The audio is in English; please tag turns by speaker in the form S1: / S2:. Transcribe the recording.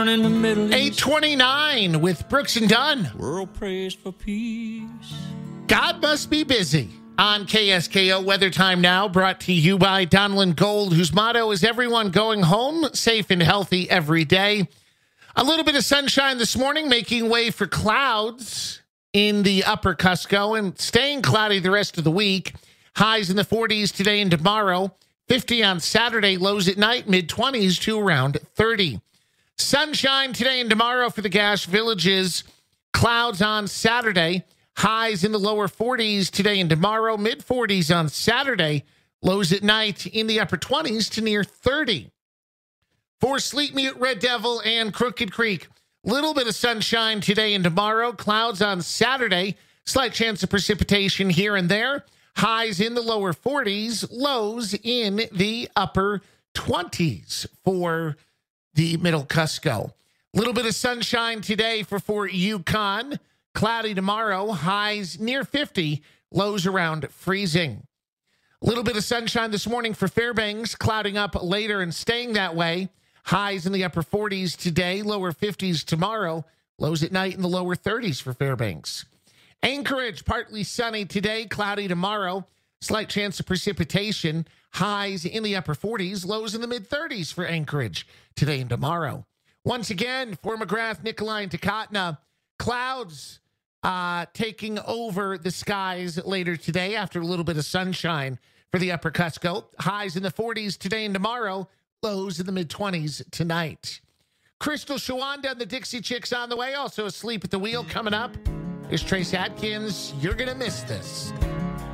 S1: down in the Middle East.
S2: 8:29 with Brooks and Dunn.
S1: World prays for peace.
S2: God must be busy. On KSKO Weather Time Now, brought to you by Donlin Gold, whose motto is everyone going home safe and healthy every day. A little bit of sunshine this morning, making way for clouds in the upper Cusco and staying cloudy the rest of the week. Highs in the 40s today and tomorrow. 50 on Saturday, lows at night, mid-20s to around 30. Sunshine today and tomorrow for the Gash Villages. Clouds on Saturday. Highs in the lower 40s today and tomorrow, mid-40s on Saturday, lows at night in the upper 20s to near 30. For Sleep Mute, Red Devil, and Crooked Creek, little bit of sunshine today and tomorrow, clouds on Saturday, slight chance of precipitation here and there, highs in the lower 40s, lows in the upper 20s for the Middle Cusco. Little bit of sunshine today for Fort Yukon. Cloudy tomorrow, highs near 50, lows around freezing. A little bit of sunshine this morning for Fairbanks, clouding up later and staying that way. Highs in the upper 40s today, lower 50s tomorrow, lows at night in the lower 30s for Fairbanks. Anchorage, partly sunny today, cloudy tomorrow, slight chance of precipitation. Highs in the upper 40s, lows in the mid-30s for Anchorage today and tomorrow. Once again, for McGrath, Nikolai, and Takotna, clouds taking over the skies later today after a little bit of sunshine for the upper Cusco. Highs in the 40s today and tomorrow, lows in the mid-20s tonight. Crystal Shawanda and the Dixie Chicks on the way, also asleep at the wheel coming up. Here's Trace Atkins. You're going to miss this.